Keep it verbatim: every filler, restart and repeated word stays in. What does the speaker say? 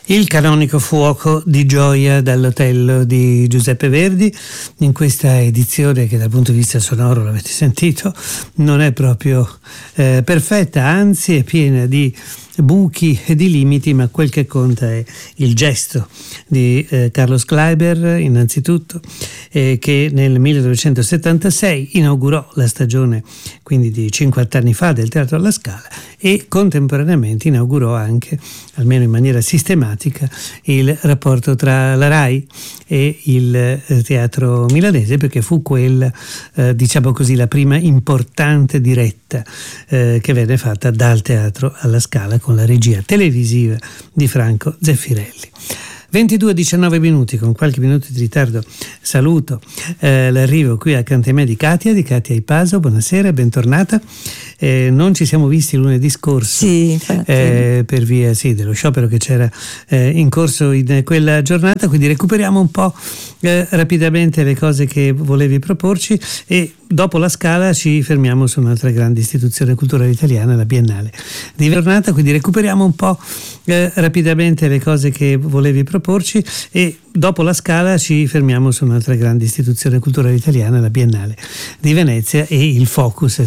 Il canonico fuoco di gioia dall'Otello di Giuseppe Verdi, in questa edizione che dal punto di vista sonoro, l'avete sentito, non è proprio eh, perfetta, anzi è piena di buchi e di limiti, ma quel che conta è il gesto di eh, Carlos Kleiber, innanzitutto, eh, che nel millenovecentosettantasei inaugurò la stagione, quindi di cinquanta anni fa, del Teatro alla Scala, e contemporaneamente inaugurò anche, almeno in maniera sistematica, il rapporto tra la RAI e il eh, Teatro Milanese, perché fu quella, eh, diciamo così, la prima importante diretta eh, che venne fatta dal Teatro alla Scala con la regia televisiva di Franco Zeffirelli. ventidue e diciannove minuti, con qualche minuto di ritardo saluto eh, l'arrivo qui accanto a me di Katia, di Katia Ipaso. Buonasera, bentornata. Eh, non ci siamo visti lunedì scorso, sì, eh, per via sì, dello sciopero che c'era eh, in corso in quella giornata, quindi recuperiamo un po' eh, rapidamente le cose che volevi proporci e dopo la Scala ci fermiamo su un'altra grande istituzione culturale italiana, la Biennale di giornata, quindi recuperiamo un po' eh, rapidamente le cose che volevi proporci e dopo la Scala ci fermiamo su un'altra grande istituzione culturale italiana, la Biennale di Venezia, e il focus